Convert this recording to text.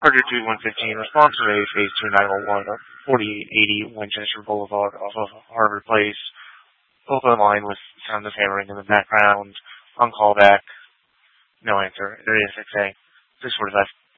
Parker 2115, response to a Phase 2 911 of 4880 Winchester Boulevard off of Harvard Place. Open line with sound of hammering in the background. On callback. No answer. Area 6A. 645.